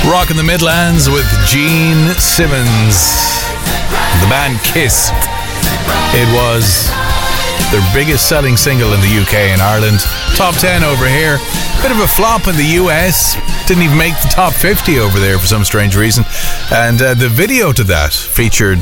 Rocking the Midlands with Gene Simmons. The band Kiss. It was their biggest selling single in the UK and Ireland. Top 10 over here. Bit of a flop in the US. Didn't even make the top 50 over there for some strange reason. And the video to that featured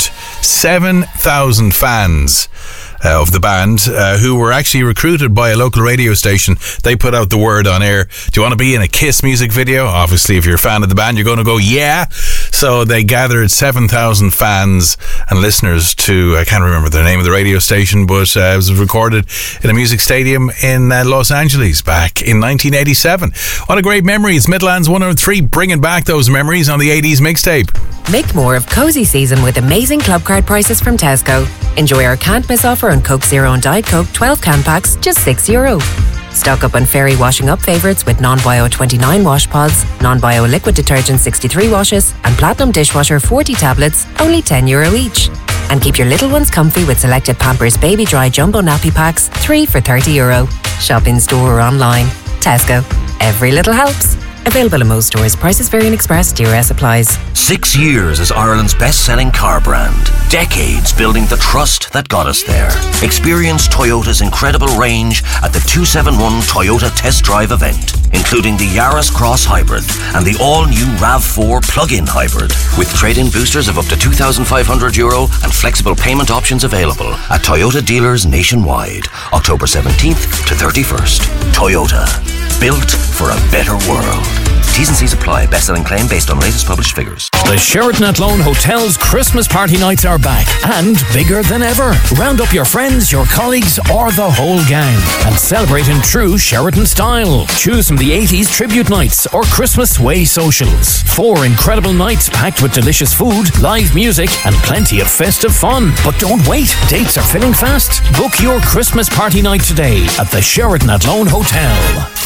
7,000 fans of the band who were actually recruited by a local radio station. They put out the word on air, do you want to be in a Kiss music video? Obviously, if you're a fan of the band, you're going to go, yeah. So they gathered 7,000 fans and listeners to, I can't remember the name of the radio station, but it was recorded in a music stadium in Los Angeles back in 1987. What a great memory. It's Midlands 103 bringing back those memories on the 80s mixtape. Make more of cosy season with amazing club card prices from Tesco. Enjoy our can't miss offer on Coke Zero and Diet Coke 12 can packs, just €6. Stock up on Fairy washing up favourites with non-bio 29 wash pods, non-bio liquid detergent 63 washes and Platinum dishwasher 40 tablets, only €10 each. And keep your little ones comfy with selected Pampers Baby Dry Jumbo Nappy Packs, 3 for €30. Shop in store or online. Tesco. Every little helps. Available in most stores. Prices vary in Express. DRS applies. 6 years as Ireland's best-selling car brand. Decades building the trust that got us there. Experience Toyota's incredible range at the 271 Toyota Test Drive event, including the Yaris Cross Hybrid and the all-new RAV4 plug-in hybrid, with trade-in boosters of up to €2,500 and flexible payment options available at Toyota dealers nationwide, October 17th to 31st. Toyota. Built for a better world. T's and C's apply. Best-selling claim based on latest published figures. The Sheraton Athlone Hotel's Christmas party nights are back and bigger than ever. Round up your friends, your colleagues or the whole gang and celebrate in true Sheraton style. Choose from the 80s tribute nights or Christmas sway socials. 4 incredible nights packed with delicious food, live music and plenty of festive fun. But don't wait, dates are filling fast. Book your Christmas party night today at the Sheraton Athlone Hotel.